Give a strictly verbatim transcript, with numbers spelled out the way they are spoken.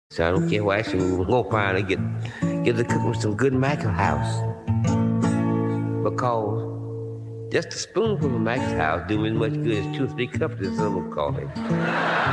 So I don't care what action we're gonna finally get get to cook with some good Michael House. Because just a spoonful of Michael House do me as much good as two or three cups of some coffee.